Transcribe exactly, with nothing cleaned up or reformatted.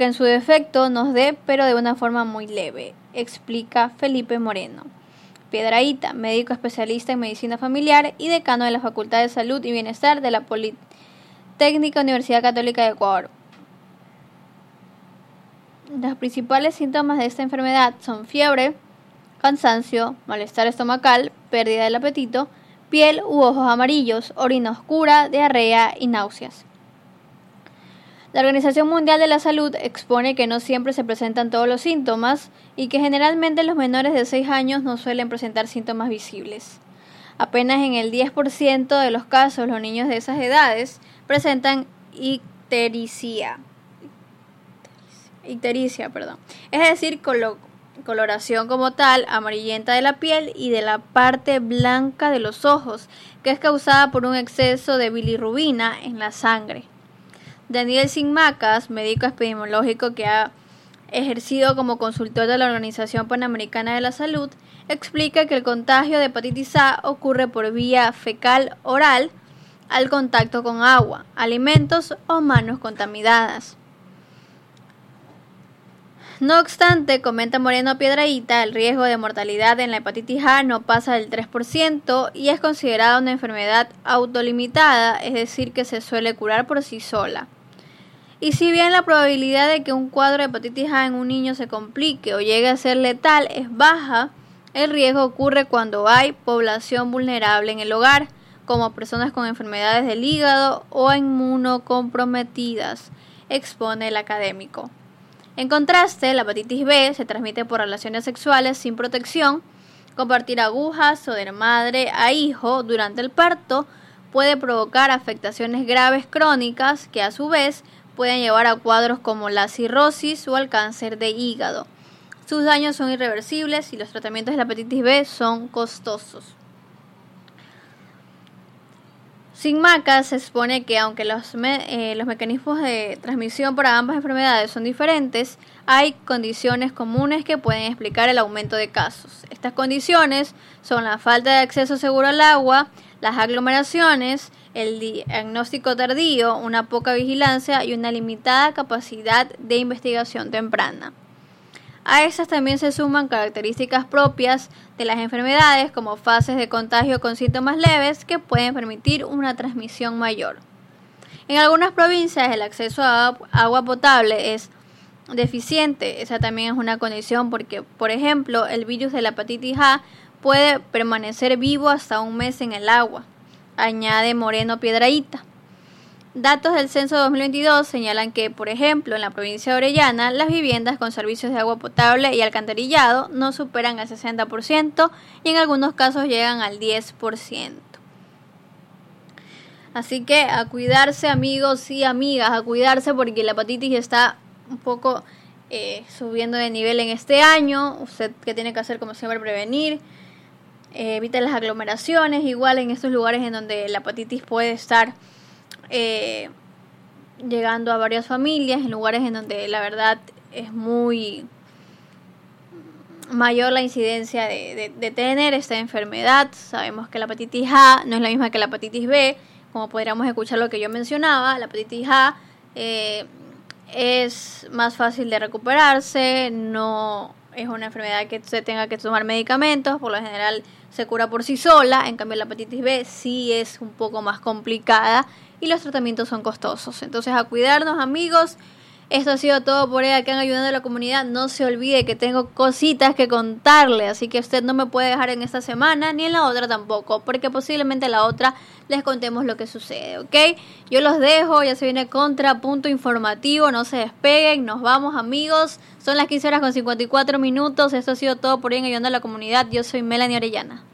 que en su defecto nos dé, pero de una forma muy leve, explica Felipe Moreno Piedrahíta, médico especialista en medicina familiar y decano de la Facultad de Salud y Bienestar de la Politécnica Universidad Católica de Ecuador. Los principales síntomas de esta enfermedad son fiebre, cansancio, malestar estomacal, pérdida del apetito, piel u ojos amarillos, orina oscura, diarrea y náuseas. La Organización Mundial de la Salud expone que no siempre se presentan todos los síntomas y que generalmente los menores de seis años no suelen presentar síntomas visibles. Apenas en el diez por ciento de los casos los niños de esas edades presentan ictericia, ictericia, perdón, es decir, colo- coloración como tal amarillenta de la piel y de la parte blanca de los ojos, que es causada por un exceso de bilirrubina en la sangre. Daniel Simancas, médico epidemiológico que ha ejercido como consultor de la Organización Panamericana de la Salud, explica que el contagio de hepatitis A ocurre por vía fecal oral al contacto con agua, alimentos o manos contaminadas. No obstante, comenta Moreno Piedrahíta, el riesgo de mortalidad en la hepatitis A no pasa del tres por ciento y es considerada una enfermedad autolimitada, es decir, que se suele curar por sí sola. Y si bien la probabilidad de que un cuadro de hepatitis A en un niño se complique o llegue a ser letal es baja, el riesgo ocurre cuando hay población vulnerable en el hogar, como personas con enfermedades del hígado o inmunocomprometidas, expone el académico. En contraste, la hepatitis B se transmite por relaciones sexuales sin protección. Compartir agujas o de madre a hijo durante el parto puede provocar afectaciones graves crónicas que a su vez pueden llevar a cuadros como la cirrosis o el cáncer de hígado. Sus daños son irreversibles y los tratamientos de la hepatitis B son costosos. Simancas expone que aunque los, me, eh, los mecanismos de transmisión para ambas enfermedades son diferentes, hay condiciones comunes que pueden explicar el aumento de casos. Estas condiciones son la falta de acceso seguro al agua, las aglomeraciones, el diagnóstico tardío, una poca vigilancia y una limitada capacidad de investigación temprana. A estas también se suman características propias de las enfermedades como fases de contagio con síntomas leves que pueden permitir una transmisión mayor. En algunas provincias el acceso a agua potable es deficiente. Esa también es una condición porque, por ejemplo, el virus de la hepatitis A puede permanecer vivo hasta un mes en el agua, añade Moreno Piedrahíta. Datos del censo dos mil veintidós señalan que, por ejemplo, en la provincia de Orellana, las viviendas con servicios de agua potable y alcantarillado no superan el sesenta por ciento y en algunos casos llegan al diez por ciento. Así que a cuidarse, amigos y amigas, a cuidarse porque la hepatitis está un poco eh, subiendo de nivel en este año. Usted, ¿qué tiene que hacer? Como siempre, prevenir. Eh, evita las aglomeraciones, igual en estos lugares en donde la hepatitis puede estar Eh, llegando a varias familias, en lugares en donde la verdad es muy mayor la incidencia de, de, de tener esta enfermedad. Sabemos que la hepatitis A no es la misma que la hepatitis B, como podríamos escuchar lo que yo mencionaba. La hepatitis A eh, es más fácil de recuperarse, no es una enfermedad que se tenga que tomar medicamentos, por lo general se cura por sí sola. En cambio la hepatitis B sí es un poco más complicada y los tratamientos son costosos. Entonces a cuidarnos, amigos. Esto ha sido todo por hoy acá en Ayudando a la Comunidad. No se olvide que tengo cositas que contarle, así que usted no me puede dejar en esta semana ni en la otra tampoco, porque posiblemente en la otra les contemos lo que sucede, ¿ok? Yo los dejo, ya se viene Contrapunto Informativo, no se despeguen, nos vamos, amigos. Son las quince horas con cincuenta y cuatro minutos. Esto ha sido todo por hoy en Ayudando a la Comunidad. Yo soy Melanie Orellana.